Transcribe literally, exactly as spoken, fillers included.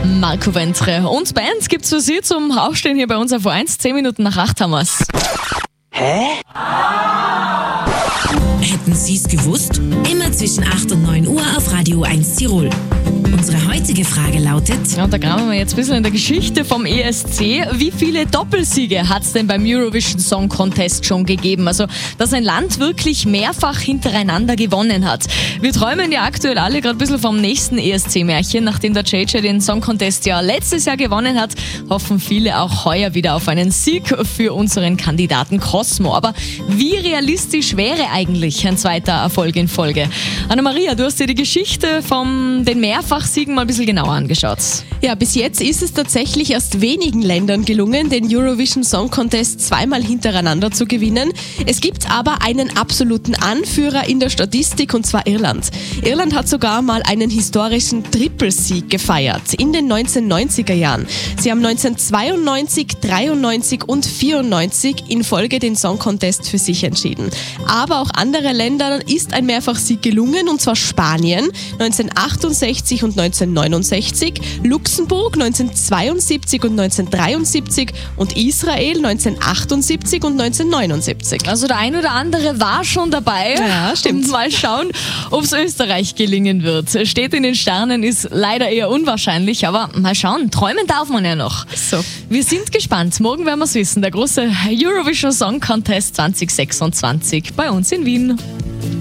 Marco Ventre. Und Bands gibt's für Sie zum Aufstehen hier bei uns auf U eins. Zehn Minuten nach acht haben wir's. Hä? Hätten Sie es gewusst? Immer zwischen acht und neun Uhr auf Radio eins Tirol. Unsere heutige Frage lautet... Ja, und da graben wir jetzt ein bisschen in der Geschichte vom E S C. Wie viele Doppelsiege hat es denn beim Eurovision Song Contest schon gegeben? Also, dass ein Land wirklich mehrfach hintereinander gewonnen hat. Wir träumen ja aktuell alle gerade ein bisschen vom nächsten E S C-Märchen. Nachdem der J J den Song Contest ja letztes Jahr gewonnen hat, hoffen viele auch heuer wieder auf einen Sieg für unseren Kandidaten Cosmo. Aber wie realistisch wäre eigentlich ein zweiter Erfolg in Folge? Anna-Maria, du hast dir die Geschichte von den Mehrfachsiegen mal ein bisschen genauer angeschaut. Ja, bis jetzt ist es tatsächlich erst wenigen Ländern gelungen, den Eurovision Song Contest zweimal hintereinander zu gewinnen. Es gibt aber einen absoluten Anführer in der Statistik, und zwar Irland. Irland hat sogar mal einen historischen Trippelsieg gefeiert in den neunzehnhundertneunziger Jahren. Sie haben neunzehnhundertzweiundneunzig, dreiundneunzig und vierundneunzig in Folge den Song Contest für sich entschieden. Aber auch anderen Ländern ist ein Mehrfachsieg gelungen, und zwar Spanien neunzehnhundertachtundsechzig und neunzehnhundertneunundsechzig, Luxemburg neunzehnhundertzweiundsiebzig und neunzehnhundertdreiundsiebzig und Israel neunzehnhundertachtundsiebzig und neunzehnhundertneunundsiebzig. Also der ein oder andere war schon dabei. Ja, stimmt. Und mal schauen, ob es Österreich gelingen wird. Steht in den Sternen, ist leider eher unwahrscheinlich, aber mal schauen, träumen darf man ja noch. So. Wir sind gespannt. Morgen werden wir es wissen. Der große Eurovision Song Contest zwanzig sechsundzwanzig bei uns in Wien.